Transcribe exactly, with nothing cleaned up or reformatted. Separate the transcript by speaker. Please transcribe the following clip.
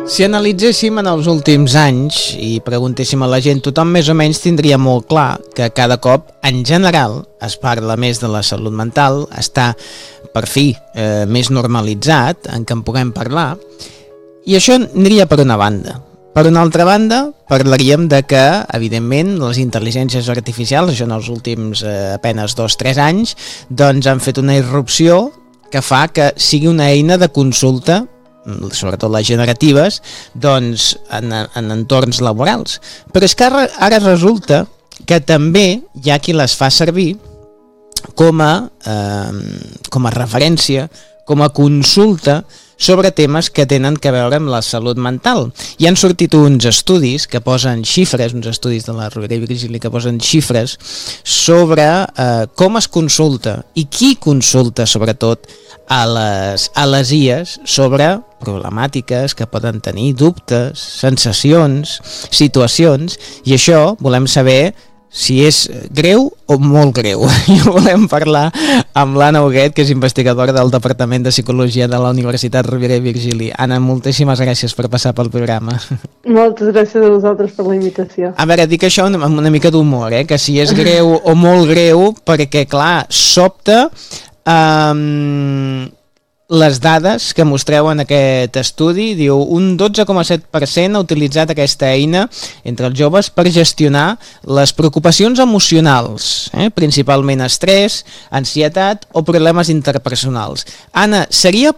Speaker 1: Si analitzéssim en els últims anys i preguntéssim a la gent, tothom més o menys tindria molt clar que cada cop, en general, es parla més de la salut mental, està, per fi, eh, més normalitzat en què en puguem parlar, i això aniria per una banda. Per una altra banda, parlaríem de que, evidentment, les intel·ligències artificials, això en els últims eh, apenes dos o tres anys, doncs han fet una irrupció que fa que sigui una eina de consulta, sobretot les generatives, doncs en, en entorns laborals. Però és que ara, ara resulta que també hi ha qui les fa servir com a, eh, com a referència, com a consulta sobre temes que tenen a veure amb la salut mental. I han sortit uns estudis que posen xifres, uns estudis de la Rovira i Virgili que posen xifres sobre eh, com es consulta i qui consulta sobretot a les, a les I As sobre problemàtiques que poden tenir, dubtes, sensacions, situacions, i això volem saber si és greu o molt greu. I volem parlar amb l'Anna Huguet, que és investigadora del Departament de Psicologia de la Universitat Rovira i Virgili. Anna, moltíssimes gràcies per passar pel programa.
Speaker 2: Moltes gràcies a vosaltres per la invitació.
Speaker 1: A veure, dic això amb una mica d'humor, eh? Que si és greu o molt greu, perquè, clar, sobta um, les dades que mostreu en aquest estudi. Diu, un dotze coma set per cent ha utilitzat aquesta eina entre els joves per gestionar les preocupacions emocionals, eh? Principalment estrès, ansietat o problemes interpersonals. Anna, seria